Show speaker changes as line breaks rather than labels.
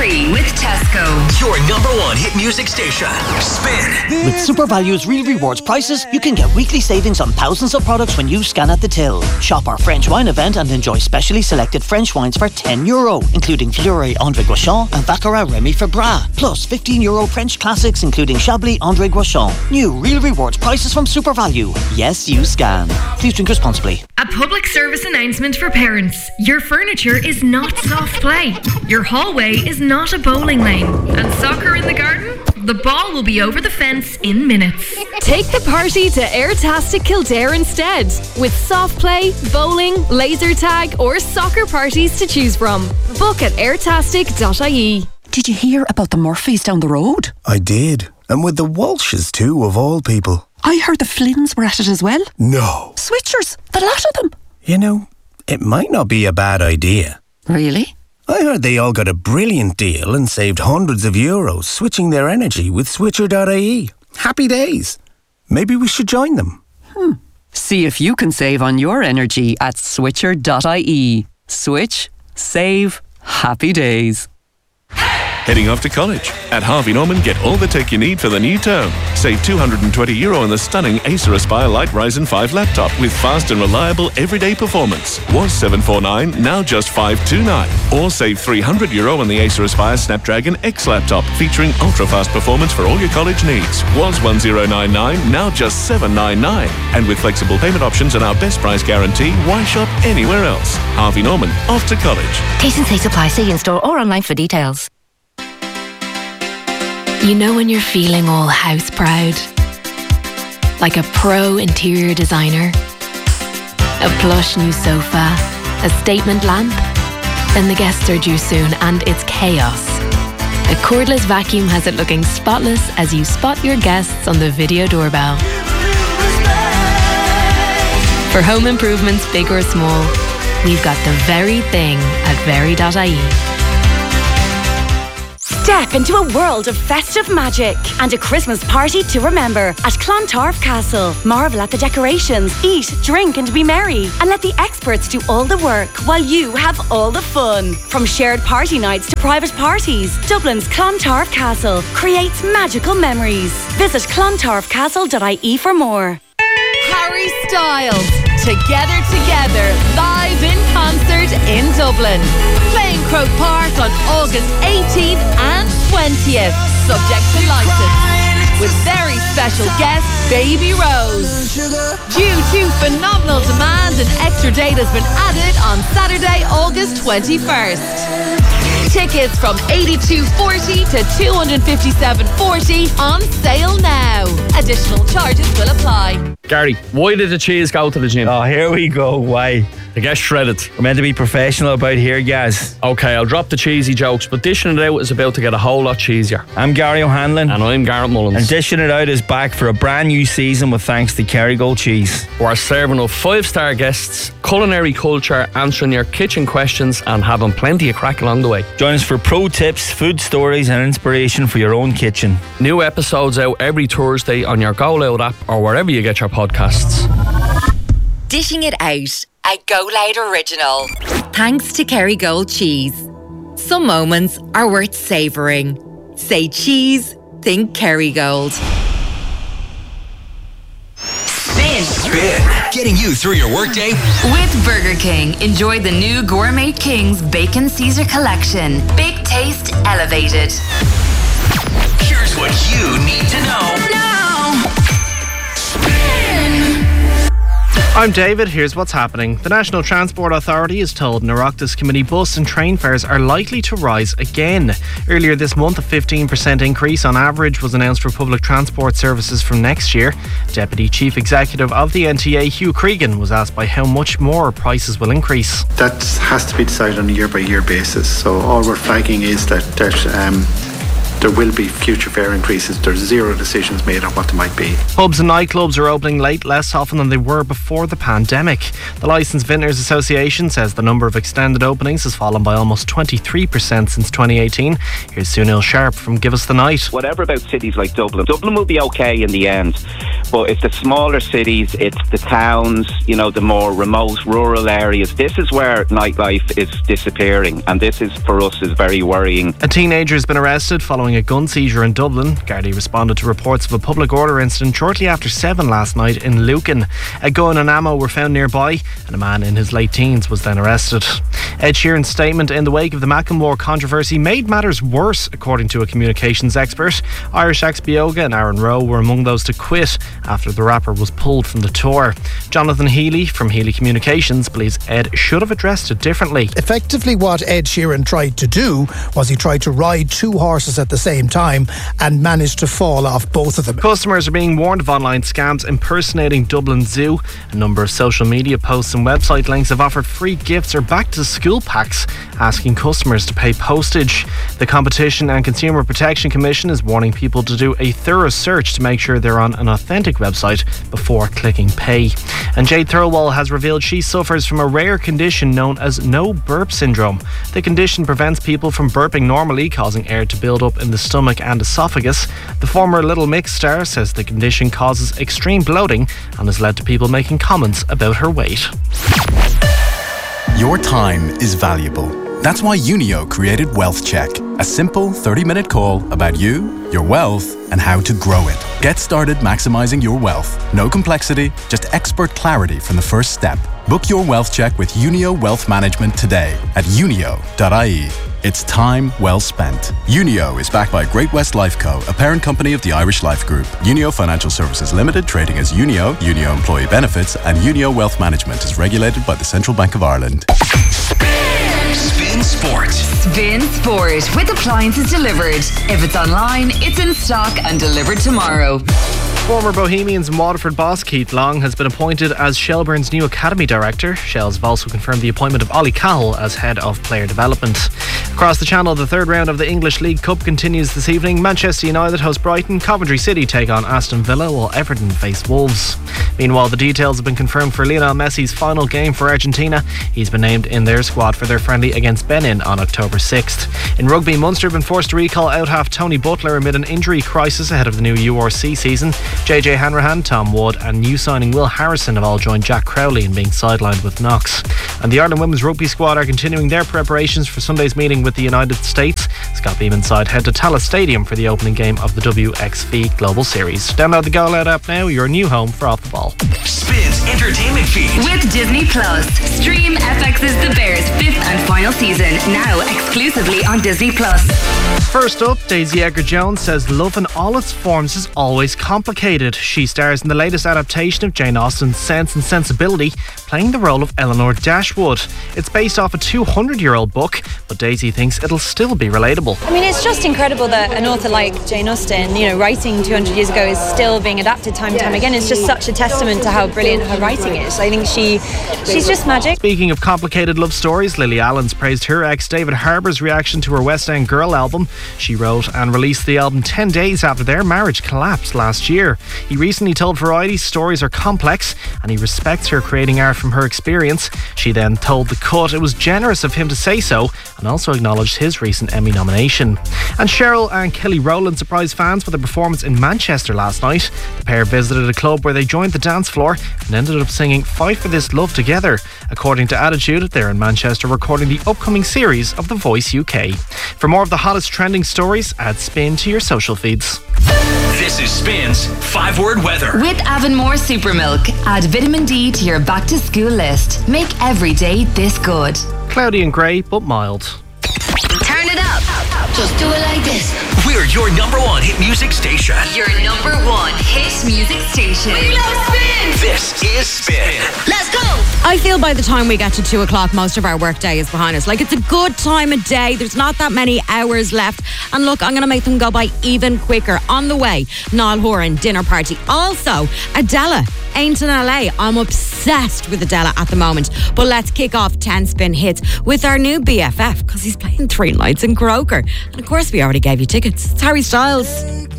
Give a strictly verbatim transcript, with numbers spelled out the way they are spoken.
three with Tesco.
Your number one hit music station. Spin.
With Super Value's Real Rewards prices, you can get weekly savings on thousands of products when you scan at the till. Shop our French wine event and enjoy specially selected French wines for ten euro, including Fleury André Guichon and Baccarat Remy Fabra. Plus fifteen euro French classics, including Chablis André Guichon. New Real Rewards prices from Super Value. Yes, you scan. Please drink responsibly.
A public service announcement for parents. Your furniture is not soft play. Your hallway is not a bowling lane. And soccer in the garden? The ball will be over the fence in minutes.
Take the party to Airtastic Kildare instead. With soft play, bowling, laser tag or soccer parties to choose from. Book at airtastic dot I E.
Did you hear about the Murphys down the road?
I did. And with the Walshes too, of all people.
I heard the Flynns were at it as well.
No.
Switchers, the lot of them.
You know, it might not be a bad idea.
Really?
I heard they all got a brilliant deal and saved hundreds of euros switching their energy with switcher dot I E. Happy days. Maybe we should join them.
Hmm. See if you can save on your energy at switcher dot I E. Switch, save, happy days.
Heading off to college? At Harvey Norman, get all the tech you need for the new term. Save two hundred twenty euro on the stunning Acer Aspire Lite Ryzen five laptop with fast and reliable everyday performance. Was seven forty-nine, now just five twenty-nine. Or save three hundred euro on the Acer Aspire Snapdragon X laptop featuring ultra-fast performance for all your college needs. Was one thousand ninety-nine, now just seven ninety-nine. And with flexible payment options and our best price guarantee, why shop anywhere else? Harvey Norman, off to college.
T's and C's apply. See in-store or online for details.
You know when you're feeling all house proud? Like a pro interior designer? A plush new sofa? A statement lamp? Then the guests are due soon and it's chaos. A cordless vacuum has it looking spotless as you spot your guests on the video doorbell. For home improvements, big or small, we've got the very thing at very dot I E.
Step into a world of festive magic and a Christmas party to remember at Clontarf Castle. Marvel at the decorations, eat, drink and be merry. And let the experts do all the work while you have all the fun. From shared party nights to private parties, Dublin's Clontarf Castle creates magical memories. Visit clontarf castle dot I E for more.
Harry Styles, Together Together, live in concert in Dublin. Playing Croke Park on August eighteenth and twentieth, subject to licence. With very special guest, Baby Rose. Due to phenomenal demand, an extra date has been added on Saturday, August twenty-first. Tickets from eighty-two forty to two hundred fifty-seven forty on sale now. Additional charges will apply.
Gary, why did the cheese go to the gym?
Oh, here we go. Why?
To get shredded.
We're meant to be professional about here, guys.
Okay, I'll drop the cheesy jokes, but dishing it out is about to get a whole lot cheesier.
I'm Gary O'Hanlon.
And I'm Garrett Mullins.
And Dishing It Out is back for a brand new season with thanks to Kerrygold Cheese.
We're serving up five-star guests, culinary culture, answering your kitchen questions and having plenty of crack along the way.
Join us for pro tips, food stories and inspiration for your own kitchen.
New episodes out every Thursday on your Go Loud app or wherever you get your podcasts.
Dishing It Out, a Go Loud original. Thanks to Kerrygold Cheese. Some moments are worth savouring. Say cheese, think Kerrygold.
Spin. Spin. Getting you through your workday.
With Burger King, enjoy the new Gourmet Kings Bacon Caesar Collection. Big taste elevated.
Here's what you need to know.
Now.
Spin.
I'm David, here's what's happening. The National Transport Authority has told an Oireachtas Committee bus and train fares are likely to rise again. Earlier this month, a fifteen percent increase on average was announced for public transport services from next year. Deputy Chief Executive of the N T A, Hugh Cregan, was asked by how much more prices will increase.
That has to be decided on a year-by-year basis. So all we're flagging is that, that um, there will be future fare increases. There's zero decisions made on what they might be.
Pubs and nightclubs are opening late, less often than they were before the pandemic. The Licensed Vintners Association says the number of extended openings has fallen by almost twenty-three percent since twenty eighteen. Here's Sunil Sharp from Give Us the Night.
Whatever about cities like Dublin, Dublin will be okay in the end, but it's the smaller cities, it's the towns, you know, the more remote rural areas. This is where nightlife is disappearing, and this is, for us, is very worrying.
A teenager has been arrested following a gun seizure in Dublin. Gardaí responded to reports of a public order incident shortly after seven last night in Lucan. A gun and ammo were found nearby, and a man in his late teens was then arrested. Ed Sheeran's statement in the wake of the Macklemore controversy made matters worse, according to a communications expert. Irish ex-Bioga and Aaron Rowe were among those to quit after the rapper was pulled from the tour. Jonathan Healy from Healy Communications believes Ed should have addressed it differently.
Effectively, what Ed Sheeran tried to do was he tried to ride two horses at the same time and managed to fall off both of them.
Customers are being warned of online scams impersonating Dublin Zoo. A number of social media posts and website links have offered free gifts or back to school packs, asking customers to pay postage. The Competition and Consumer Protection Commission is warning people to do a thorough search to make sure they're on an authentic website before clicking pay. And Jade Thirlwall has revealed she suffers from a rare condition known as no burp syndrome. The condition prevents people from burping normally, causing air to build up in the stomach and esophagus. The former Little Mix star says the condition causes extreme bloating and has led to people making comments about her weight.
Your time is valuable. That's why Unio created Wealth Check, a simple thirty-minute call about you, your wealth, and how to grow it. Get started maximizing your wealth. No complexity, just expert clarity from the first step. Book your Wealth Check with Unio Wealth Management today at unio dot I E. It's time well spent. Unio is backed by Great West Life Co., a parent company of the Irish Life Group. Unio Financial Services Limited, trading as Unio, Unio Employee Benefits, and Unio Wealth Management is regulated by the Central Bank of Ireland.
Spin Sport.
Spin Sport with appliances delivered. If it's online, it's in stock and delivered tomorrow.
Former Bohemians and Waterford boss Keith Long has been appointed as Shelbourne's new academy director. Shells have also confirmed the appointment of Ollie Cahill as head of player development. Across the channel, the third round of the English League Cup continues this evening. Manchester United host Brighton, Coventry City take on Aston Villa, while Everton face Wolves. Meanwhile, the details have been confirmed for Lionel Messi's final game for Argentina. He's been named in their squad for their friendly against Benin on October sixth. In rugby, Munster have been forced to recall out-half Tony Butler amid an injury crisis ahead of the new U R C season. J J Hanrahan, Tom Wood and new signing Will Harrison have all joined Jack Crowley in being sidelined with knocks. And the Ireland women's rugby squad are continuing their preparations for Sunday's meeting with the United States. Scott Beeman side head to Tallaght Stadium for the opening game of the W X V Global Series. Download the Go Loud app now, your new home for Off the Ball.
Spins entertainment feed
with Disney Plus. Stream F X's The Bears fifth and final season now exclusively on Disney Plus.
First up, Daisy Edgar-Jones says love in all its forms is always complicated. She stars in the latest adaptation of Jane Austen's Sense and Sensibility, playing the role of Eleanor Dashwood. It's based off a two hundred year old book, but Daisy thinks it'll still be relatable.
I mean, it's just incredible that an author like Jane Austen, you know, writing two hundred years ago is still being adapted time and time again. It's just such a testament to how brilliant her writing is. I think she she's just magic.
Speaking of complicated love stories, Lily Allen's praised her ex David Harbour's reaction to her West End Girl album. She wrote and released the album ten days after their marriage collapsed last year. He recently told Variety stories are complex and he respects her creating art from her experience. She then told The Cut it was generous of him to say so and also acknowledged his recent Emmy nomination. And Cheryl and Kelly Rowland surprised fans with a performance in Manchester last night. The pair visited a club where they joined the dance floor and ended up singing Fight for This Love together. According to Attitude, they're in Manchester recording the upcoming series of The Voice U K. For more of the hottest trending stories, add Spin to your social feeds.
This is Spin's five word weather.
With Avonmore Super Milk, add vitamin D to your back to school list. Make every day this good.
Cloudy and grey, but mild.
Turn it up. Just do it like this.
We're your number one hit music station.
Your number one hit music station. We love Spin.
This is Spin.
Let's go.
I feel by the time we get to two o'clock, most of our work day is behind us. Like, it's a good time of day. There's not that many hours left. And look, I'm going to make them go by even quicker. On the way, Niall Horan dinner party. Also, Adela Ain't in L A. I'm obsessed with Adela at the moment. But let's kick off ten spin hits with our new B F F because he's playing three nights in Croker. And of course, we already gave you tickets. It's Harry Styles.